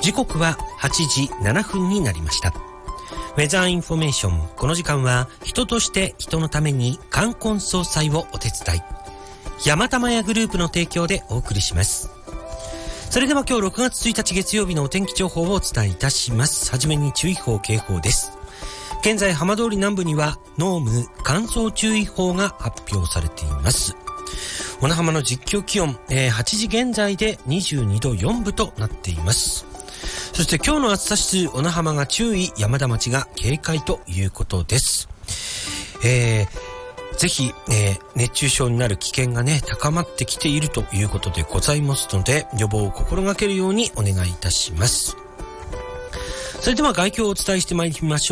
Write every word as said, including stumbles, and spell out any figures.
時刻ははちじななふんになりました。ウェザーインフォメーション。この時間は人として人のために冠婚葬祭をお手伝い。山玉屋グループの提供でお送りします。それでは今日ろくがつついたち月曜日のお天気情報をお伝えいたします。はじめに注意報警報です。現在浜通り南部には濃霧乾燥注意報が発表されています。小名浜の実況気温、えー、はちじ現在でにじゅうにどよんぶとなっています。そして今日の暑さ指数、小名浜が注意、山田町が警戒ということです。えー、ぜひ、えー、熱中症になる危険がね、高まってきているということでございますので、予防を心がけるようにお願いいたします。それでは概況をお伝えしてまいりましょう。